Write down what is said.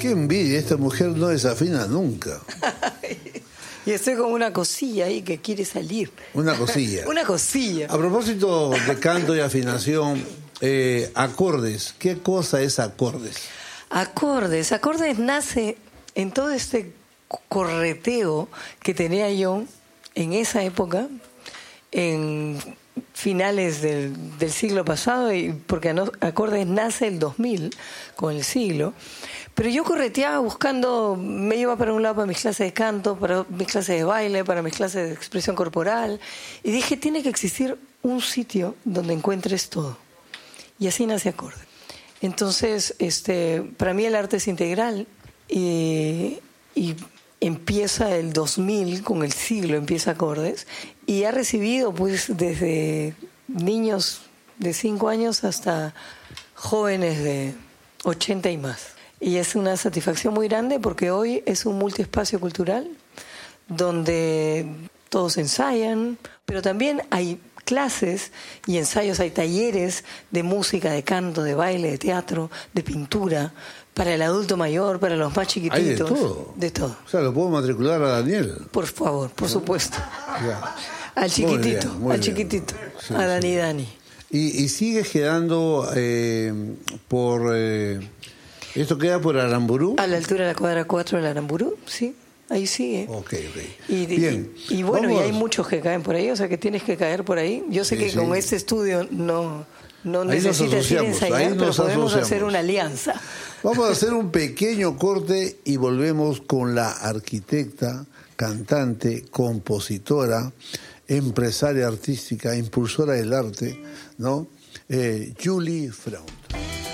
qué envidia, esta mujer no desafina nunca. Y estoy con una cosilla ahí que quiere salir. Una cosilla. Una cosilla. A propósito de canto y afinación, acordes. ¿Qué cosa es acordes? Acordes. Acordes nace en todo este correteo que tenía yo en esa época, en finales del siglo pasado, y porque Acordes nace el 2000 con el siglo. Pero yo correteaba buscando, me iba para un lado para mis clases de canto, para mis clases de baile, para mis clases de expresión corporal. Y dije, tiene que existir un sitio donde encuentres todo. Y así nace Acordes. Entonces, para mí el arte es integral y empieza el 2000, con el siglo empieza Acordes. Y ha recibido pues desde niños de 5 años hasta jóvenes de 80 y más. Y es una satisfacción muy grande porque hoy es un multiespacio cultural donde todos ensayan, pero también hay clases y ensayos, hay talleres de música, de canto, de baile, de teatro, de pintura, para el adulto mayor, para los más chiquititos. Hay de todo. De todo. O sea, lo puedo matricular a Daniel. Por favor, por supuesto. Ya. Al chiquitito, Muy al bien. chiquitito, Sí, a Dani sí. Dani. Y sigues quedando por... ¿Esto queda por Aramburú? A la altura de la cuadra 4 del Aramburú, sí, ahí sigue. Ok. Bien. Y bueno, y hay muchos que caen por ahí, o sea que tienes que caer por ahí. Yo sé que con este estudio no necesitas ir a ensayar, pero podemos hacer una alianza. Vamos a hacer un pequeño corte y volvemos con la arquitecta, cantante, compositora, empresaria artística, impulsora del arte, ¿no? Julie Freund.